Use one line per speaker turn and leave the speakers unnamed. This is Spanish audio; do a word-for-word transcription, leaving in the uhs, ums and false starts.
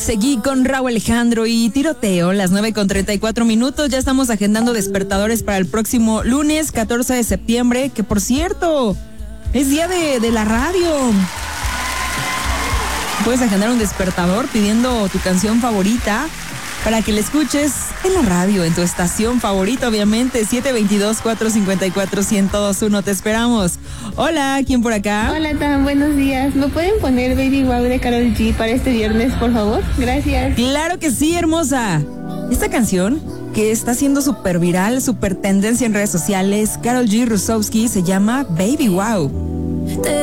Seguí con Raúl Alejandro y Tiroteo, las nueve con treinta y cuatro minutos. Ya estamos agendando despertadores para el próximo lunes catorce de septiembre, que por cierto, es día de, de la radio. Puedes agendar un despertador pidiendo tu canción favorita para que la escuches en la radio, en tu estación favorita, obviamente. siete dos dos, cuatro cinco cuatro, uno cero dos uno. Te esperamos. Hola, ¿quién por acá?
Hola, Tan, buenos días. ¿Me pueden poner Baby Wow de Karol G para este viernes, por favor? Gracias.
Claro que sí, hermosa. Esta canción, que está siendo súper viral, súper tendencia en redes sociales, Karol G. Rusowski, se llama Baby Wow.